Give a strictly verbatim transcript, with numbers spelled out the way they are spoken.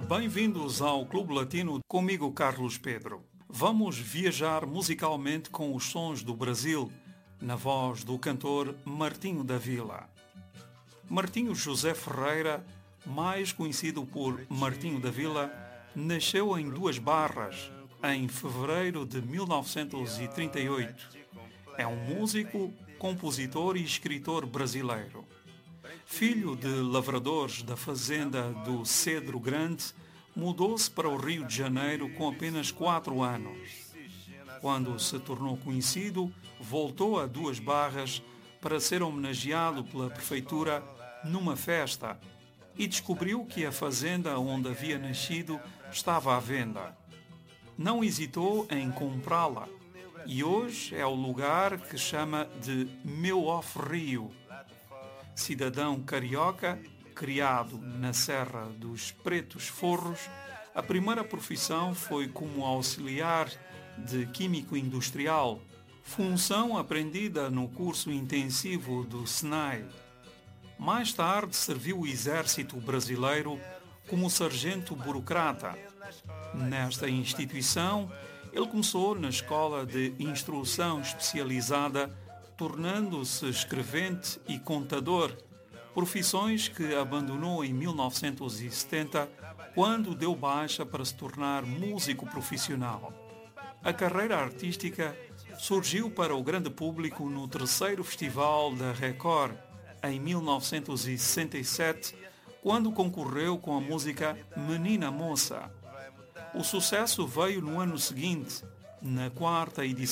Bem-vindos ao Clube Latino, comigo Carlos Pedro. Vamos viajar musicalmente com os sons do Brasil, na voz do cantor Martinho da Vila. Martinho José Ferreira, mais conhecido por Martinho da Vila, nasceu em Duas Barras, em fevereiro de mil novecentos e trinta e oito. É um músico, compositor e escritor brasileiro. Filho de lavradores da fazenda do Cedro Grande, mudou-se para o Rio de Janeiro com apenas quatro anos. Quando se tornou conhecido, voltou a Duas Barras para ser homenageado pela prefeitura numa festa e descobriu que a fazenda onde havia nascido estava à venda. Não hesitou em comprá-la e hoje é o lugar que chama de Meu Off-Rio. Cidadão carioca, criado na Serra dos Pretos Forros, a primeira profissão foi como auxiliar de químico industrial, função aprendida no curso intensivo do SENAI. Mais tarde serviu o Exército Brasileiro como sargento burocrata. Nesta instituição, ele começou na Escola de Instrução Especializada, tornando-se escrevente e contador, profissões que abandonou em mil novecentos e setenta, quando deu baixa para se tornar músico profissional. A carreira artística surgiu para o grande público no terceiro Festival da Record, em mil novecentos e sessenta e sete, quando concorreu com a música Menina Moça. O sucesso veio no ano seguinte, na quarta edição